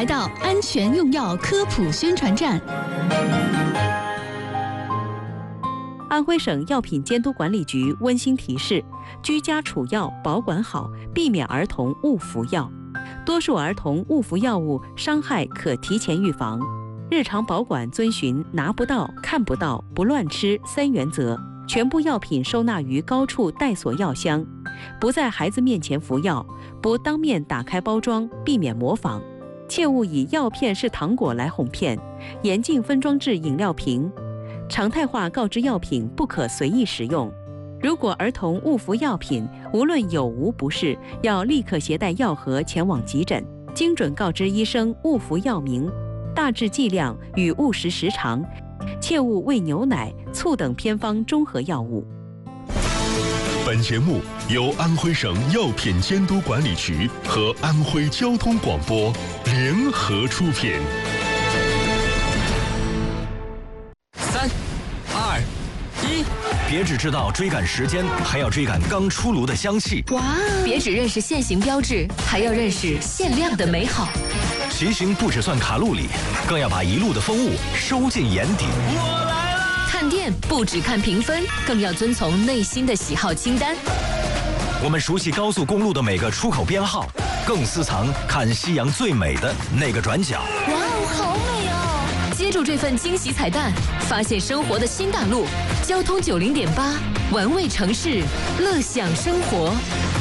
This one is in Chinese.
来到安全用药科普宣传站。 安徽省药品监督管理局温馨提示：居家储药保管好，避免儿童误服药。多数儿童误服药物，伤害可提前预防。日常保管遵循拿不到、看不到、不乱吃3原则。全部药品收纳于高处带锁药箱，不在孩子面前服药，不当面打开包装，避免模仿。切勿以药片是糖果来哄骗，严禁分装至饮料瓶。常态化告知药品不可随意使用。如果儿童误服药品，无论有无不适，要立刻携带药盒前往急诊，精准告知医生误服药名、大致剂量与误食时长，切勿喂牛奶、醋等偏方中和药物。 本节目由安徽省药品监督管理局和安徽交通广播联合出品。 3、2、1， 别只知道追赶时间，还要追赶刚出炉的香气。 哇！ 别只认识限行标志，还要认识限量的美好。 骑行不只算卡路里，更要把一路的风物收进眼底。 我来了！ 看店不只看评分，更要遵从内心的喜好清单。 我们熟悉高速公路的每个出口编号，更私藏看夕阳最美的那个转角。 哇哦，好美哦！接住这份惊喜彩蛋，发现生活的新大陆。交通90.8，玩味城市，乐享生活。